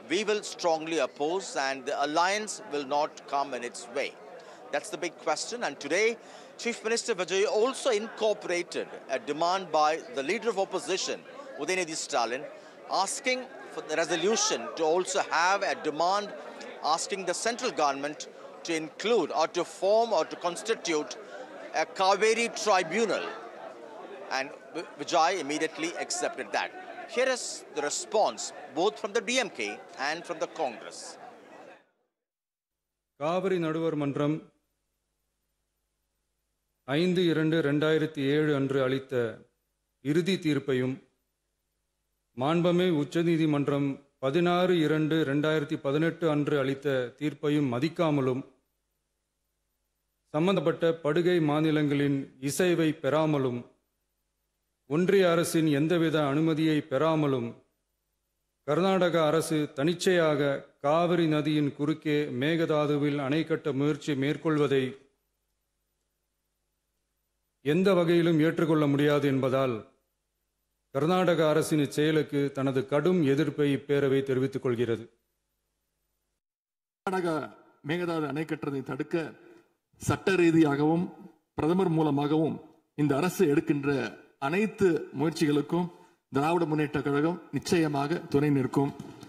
we will strongly oppose and the alliance will not come in its way. That's the big question. And today, Chief Minister Vijay also incorporated a demand by the leader of opposition, Udayanidhi Stalin, asking for the resolution to also have a demand asking the central government to include or to form or to constitute a Kaveri tribunal. And Vijay immediately accepted that. Here is the response both from the DMK and from the Congress. Kaveri நடுவர் மன்றம் 5/2/2007 அன்று அளித்த இறுதி தீர்ப்பையும் மாண்புமிகு உச்சநீதிமன்றம் 16/2/2018 அன்று அளித்த தீர்ப்பையும் மதிக்காமலும் சம்பந்தப்பட்ட படுகை மாநிலங்களின் இசைவை பெறாமலும் ஒன்றிய அரசின் எந்தவித அனுமதியை பெறாமலும் கர்நாடக அரசு தனிச்சையாக காவிரி நதியின் குறுக்கே மேகதாதுவில் அணை கட்ட முயற்சி மேற்கொள்வதை எந்த வகையிலும் ஏற்றுக்கொள்ள முடியாது என்பதால் கர்நாடக அரசின் செயலுக்கு தனது கடும் எதிர்ப்பை இப்பேரவை தெரிவித்துக் கொள்கிறது. கர்நாடக மேகதாது அணை கட்டுவதை தடுக்க சட்ட ரீதியாகவும் பிரதமர் மூலமாகவும் இந்த அரசு எடுக்கின்ற அனைத்து முயற்சிகளுக்கும் திராவிட முன்னேற்ற கழகம் நிச்சயமாக துணை நிற்கும்.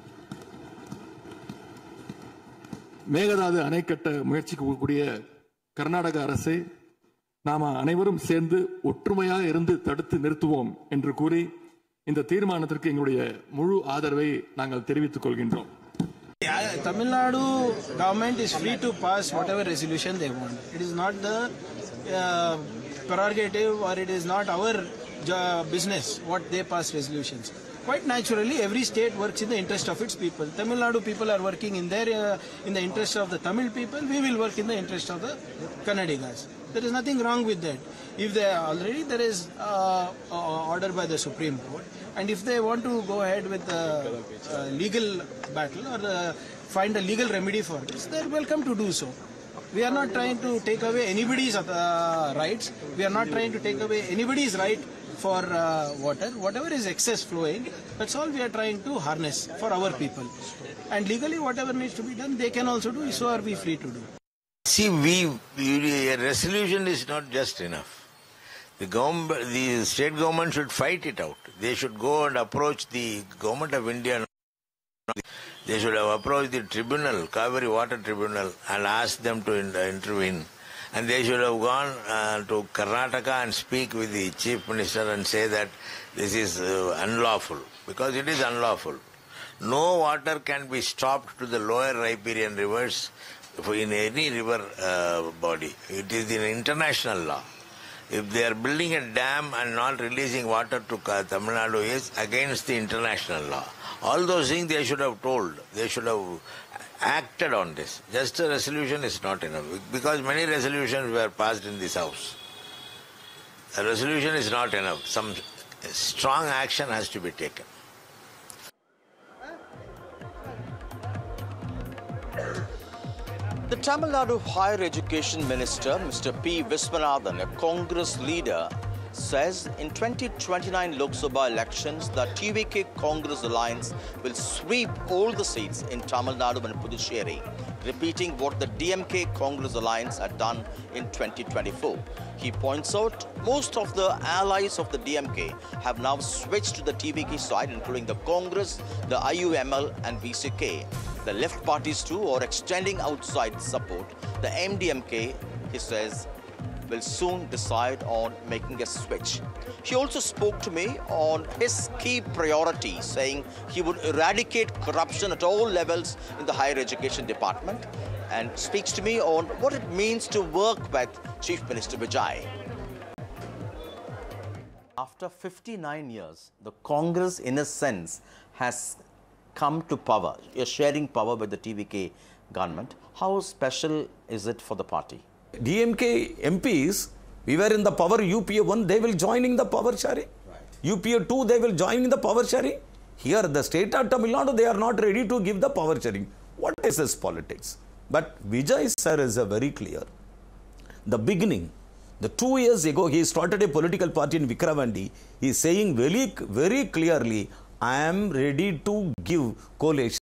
மேகதாது அணை கட்ட முயற்சிக்கக்கூடிய கர்நாடக அரசை நாம் அனைவரும் சேர்ந்து ஒற்றுமையாக இருந்து தடுத்து நிறுத்துவோம் என்று கூறி இந்த தீர்மானத்திற்கு எங்களுடைய முழு ஆதரவை நாங்கள் தெரிவித்துக் கொள்கின்றோம். Tamil Nadu government is free to pass whatever resolution they want. It is not the prerogative or it is not our business what they pass resolutions. Quite naturally, every state works in the interest of its people. Tamil Nadu people are working in their in the interest of the Tamil people. We will work in the interest of the Kannadigas. There is nothing wrong with that. If they already there is order by the Supreme Court, and if they want to go ahead with the legal battle or find a legal remedy for this, they are welcome to do so. We are not trying to take away anybody's rights. We are not trying to take away anybody's right for water. Whatever is excess flowing, that's all we are trying to harness for our people. And legally, whatever needs to be done, they can also do. So are we free to do. See, a resolution is not just enough. The state government should fight it out. They should go and approach the government of India. They should have approached the tribunal, Kaveri Water Tribunal, and asked them to intervene. And they should have gone to Karnataka and speak with the Chief Minister and say that this is unlawful, because it is unlawful. No water can be stopped to the lower riparian rivers in any river body. It is in international law. If they are building a dam and not releasing water to Tamil Nadu is against the international law. All those things they should have told. They should have acted on this. Just a resolution is not enough, because many resolutions were passed in this house. A resolution is not enough. Some strong action has to be taken. The Tamil Nadu Higher Education Minister, Mr. P. Viswanathan, a Congress leader, says in 2029 Lok Sabha elections, the TVK Congress alliance will sweep all the seats in Tamil Nadu and Puducherry, repeating what the DMK Congress alliance had done in 2024. He points out most of the allies of the DMK have now switched to the TVK side, including the Congress, the IUML and VCK. The left parties too are extending outside support. The MDMK, he says, will soon decide on making a switch. He also spoke to me on his key priority, saying he would eradicate corruption at all levels in the higher education department, and speaks to me on what it means to work with Chief Minister Vijay. After 59 years, the Congress, in a sense, has come to power. You're sharing power with the TVK government. How special is it for the party? DMK MPs, we were in the power UPA 1, they will join in the power sharing. Right. UPA 2, they will join in the power sharing. Here, the state of Tamil Nadu, they are not ready to give the power sharing. What is this politics? But Vijay sir is very clear. The beginning, the 2 years ago, he started a political party in Vikravandi. He is saying very, very clearly, I am ready to give coalition.